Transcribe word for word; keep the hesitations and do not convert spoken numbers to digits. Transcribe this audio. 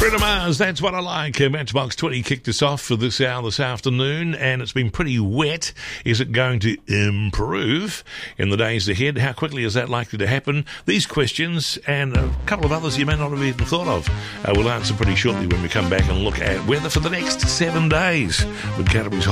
Bruno Mars, That's What I Like. Uh, Matchbox twenty kicked us off for this hour this afternoon, and it's been pretty wet. Is it going to improve in the days ahead? How quickly is that likely to happen? These questions and a couple of others you may not have even thought of uh, we'll answer pretty shortly when we come back and look at weather for the next seven days with Canterbury's